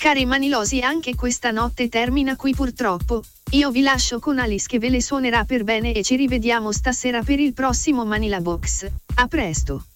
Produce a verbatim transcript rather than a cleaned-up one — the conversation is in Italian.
Cari manilosi, anche questa notte termina qui purtroppo. Io vi lascio con Alice che ve le suonerà per bene e ci rivediamo stasera per il prossimo Manila Box. A presto!